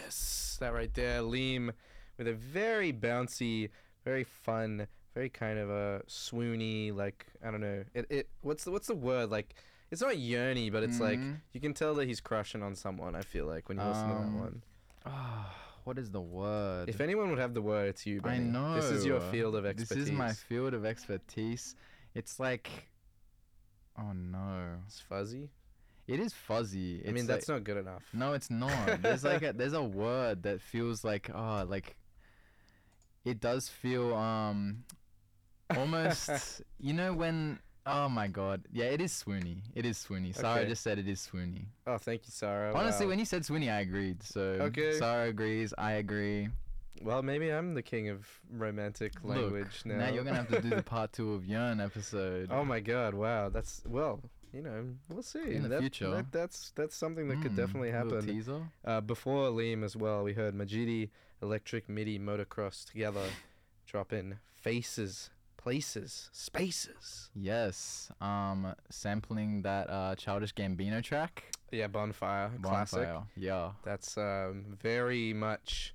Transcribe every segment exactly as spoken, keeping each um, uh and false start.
Yes, that right there. Liam with a very bouncy, very fun, very kind of a swoony, like, I don't know. It it what's the what's the word? Like, it's not yearny, but it's like Mhm. you can tell that he's crushing on someone, I feel like, when you listen to that Um, one. Ah, what is the word? If anyone would have the word, it's you, I Benny. know. This is your field of expertise. This is my field of expertise. It's like, oh no, It's fuzzy. it is fuzzy. It's I mean, like, that's not good enough. No, it's not. There's like a, there's a word that feels like oh like it does feel um almost you know when oh my god yeah it is swoony it is swoony Sarah Okay. just said it is swoony. Oh, thank you, Sarah. Honestly, Wow. when you said swoony, I agreed. So Okay. Sarah agrees, I agree. Well, maybe I'm the king of romantic language Look, now. now you're gonna have to do the part two of Yearn episode. Oh my god! Wow, that's well. You know, we'll see. In the that, future. that, that's that's something that could Mm, definitely little happen. teaser. Uh, before Liam as well, we heard Majidi, Electric MIDI, Motocross together, drop in Faces, Places, Spaces. Yes, um, sampling that uh Childish Gambino track. Yeah, Bonfire, classic. Bonfire. Yeah. That's um, very much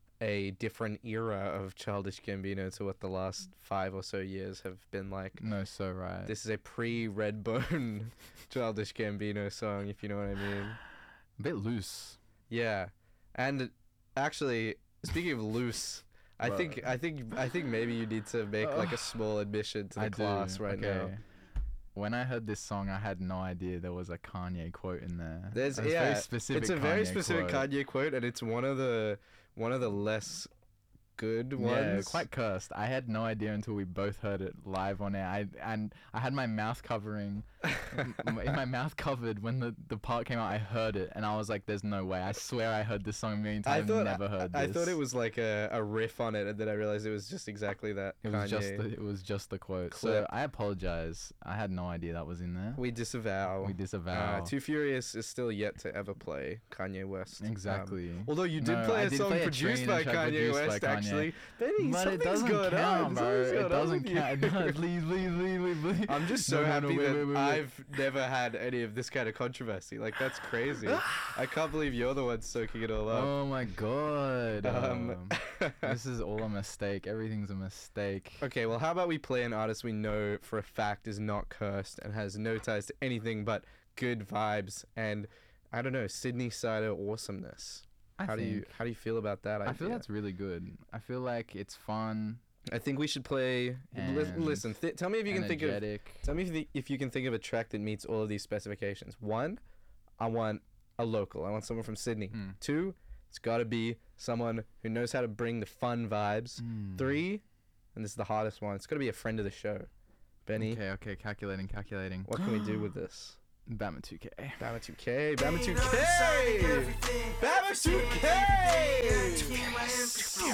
a different era of Childish Gambino to what the last five or so years have been like. No, so right. This is a pre-Redbone Childish Gambino song, if you know what I mean. A bit loose. Yeah, and actually, speaking of loose, I Bro. think I think I think maybe you need to make like a small admission to the I class do. right okay. now. When I heard this song, I had no idea there was a Kanye quote in there. There's It was yeah, very specific it's a very Kanye specific quote. Kanye quote, and it's one of the one of the less good ones. Yeah, quite cursed. I had no idea until we both heard it live on air. I and I had my mouth covering, m- in my mouth covered when the, the part came out. I heard it and I was like, "There's no way." I swear I heard this song a million I times. thought I've never heard I, this. I thought it was like a, a riff on it, and then I realized it was just exactly that. It was Kanye. just the, it was just the quote. Clip. So I apologize. I had no idea that was in there. We disavow. We disavow. Uh, Too Furious is still yet to ever play Kanye West. Um, Exactly. although you did No, play I a did song play a produced Train by track Kanye produced by West, Kanye. actually. Benny, But it something's doesn't going count, on. bro. Something's It going on doesn't with you. count. No, please, please, please, please, please. I'm just so No, no, no, happy wait, that wait, wait, wait. I've never had any of this kind of controversy. Like, that's crazy. I can't believe you're the one soaking it all up. Oh my god. Um, Um, this is all a mistake. Everything's a mistake. Okay, well, how about we play an artist we know for a fact is not cursed and has no ties to anything but good vibes and, I don't know, Sydney Sider awesomeness. I how do you think- how do you feel about that idea? I feel that's really good. I feel like it's fun. I think we should play. Li- And listen, th- tell me if you can think of. energetic. Tell me if, the, if you can think of a track that meets all of these specifications. One, I want a local. I want someone from Sydney. Mm. Two, it's got to be someone who knows how to bring the fun vibes. Mm. Three, and this is the hardest one. It's got to be a friend of the show. Benny, Okay, okay, calculating, calculating. what can we do with this? Bama two K. Bama two K, Bama two K, Bama Bama two K.